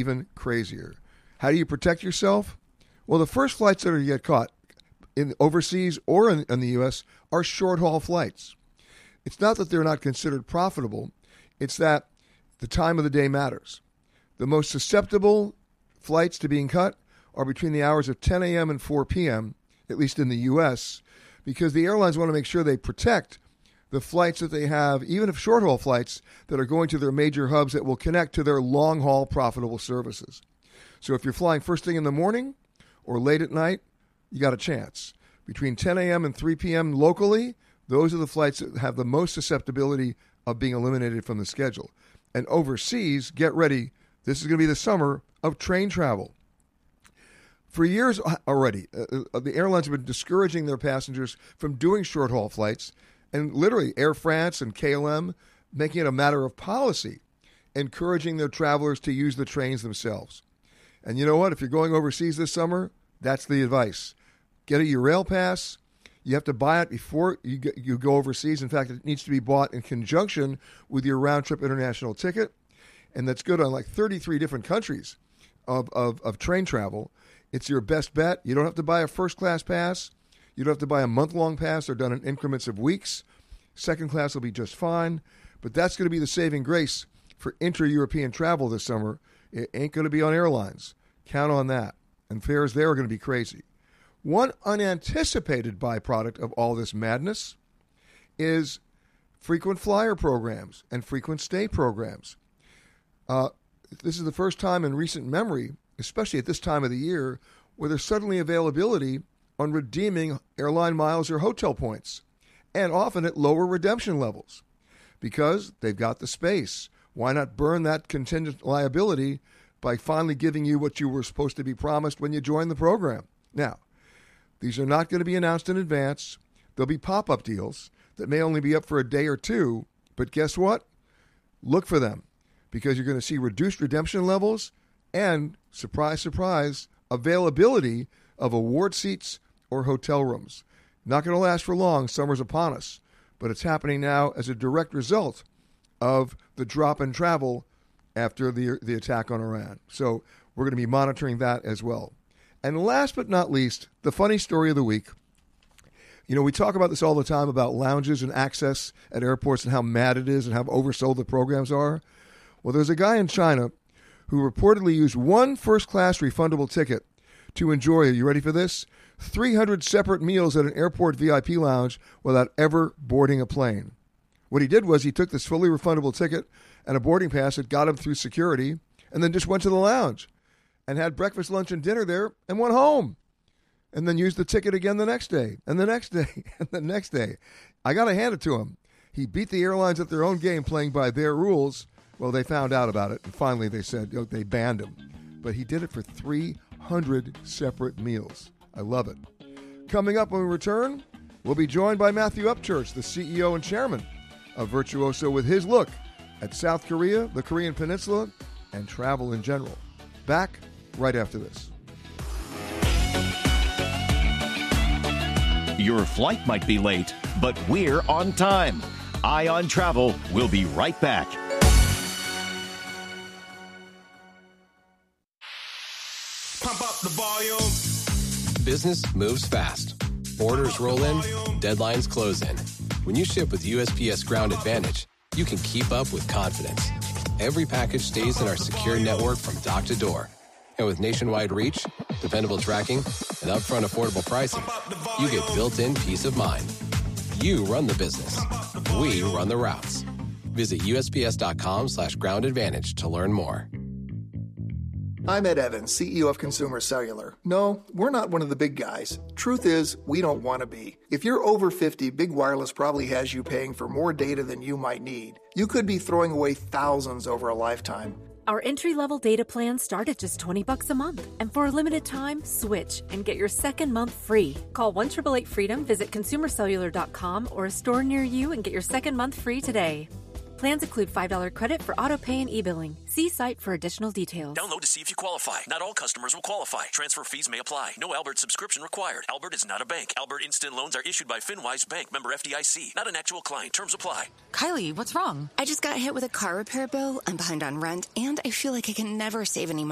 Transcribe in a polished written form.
even crazier. How do you protect yourself? Well, the first flights that are to get caught in overseas or in the U.S. are short-haul flights. It's not that they're not considered profitable. It's that the time of the day matters. The most susceptible flights to being cut are between the hours of 10 a.m. and 4 p.m., at least in the U.S., because the airlines want to make sure they protect the flights that they have, even if short-haul flights that are going to their major hubs that will connect to their long-haul profitable services. So if you're flying first thing in the morning or late at night, you got a chance. Between 10 a.m. and 3 p.m. locally, those are the flights that have the most susceptibility of being eliminated from the schedule. And overseas, get ready. This is going to be the summer of train travel. For years already, the airlines have been discouraging their passengers from doing short-haul flights, and literally Air France and KLM making it a matter of policy, encouraging their travelers to use the trains themselves. And you know what? If you're going overseas this summer, that's the advice. Get a Eurail pass. You have to buy it before you go overseas. In fact, it needs to be bought in conjunction with your round-trip international ticket, and that's good on like 33 different countries of train travel. It's your best bet. You don't have to buy a first-class pass. You don't have to buy a month-long pass. They're done in increments of weeks. Second class will be just fine. But that's going to be the saving grace for intra-European travel this summer. It ain't going to be on airlines. Count on that. And fares there are going to be crazy. One unanticipated byproduct of all this madness is frequent flyer programs and frequent stay programs. This is the first time in recent memory, especially at this time of the year, where there's suddenly availability on redeeming airline miles or hotel points, and often at lower redemption levels, because they've got the space. Why not burn that contingent liability by finally giving you what you were supposed to be promised when you joined the program? Now, these are not going to be announced in advance. There'll be pop-up deals that may only be up for a day or two, but guess what? Look for them, because you're going to see reduced redemption levels and, surprise, surprise, availability of award seats or hotel rooms. Not going to last for long. Summer's upon us. But it's happening now as a direct result of the drop in travel after the attack on Iran. So we're going to be monitoring that as well. And last but not least, the funny story of the week. You know, we talk about this all the time about lounges and access at airports and how mad it is and how oversold the programs are. Well, there's a guy in China who reportedly used one first-class refundable ticket to enjoy, are you ready for this? 300 separate meals at an airport VIP lounge without ever boarding a plane. What he did was he took this fully refundable ticket and a boarding pass that got him through security and then just went to the lounge and had breakfast, lunch, and dinner there and went home. And then used the ticket again the next day, and the next day, and the next day. I got to hand it to him. He beat the airlines at their own game playing by their rules. Well, they found out about it, and finally they said they banned him. But he did it for 300 separate meals. I love it. Coming up when we return, we'll be joined by Matthew Upchurch, the CEO and chairman of Virtuoso, with his look at South Korea, the Korean Peninsula, and travel in general. Back right after this. Your flight might be late, but we're on time. Eye on Travel. We'll be right back. Pump up the volume. Business moves fast. Orders roll in, deadlines close in. When you ship with USPS Ground Advantage, you can keep up with confidence. Every package stays in our secure network from dock to door. And with nationwide reach, dependable tracking, and upfront affordable pricing, you get built-in peace of mind. You run the business. We run the routes. Visit USPS.com/Ground Advantage to learn more. I'm Ed Evans, CEO of Consumer Cellular. No, we're not one of the big guys. Truth is, we don't want to be. If you're over 50, Big Wireless probably has you paying for more data than you might need. You could be throwing away thousands over a lifetime. Our entry-level data plans start at just $20 a month. And for a limited time, switch and get your second month free. Call 1-888-FREEDOM, visit consumercellular.com or a store near you and get your second month free today. Plans include $5 credit for auto pay and e-billing. See site for additional details. Download to see if you qualify. Not all customers will qualify. Transfer fees may apply. No Albert subscription required. Albert is not a bank. Albert Instant Loans are issued by FinWise Bank, member FDIC. Not an actual client. Terms apply. Kylie, what's wrong? I just got hit with a car repair bill. I'm behind on rent, and I feel like I can never save any money.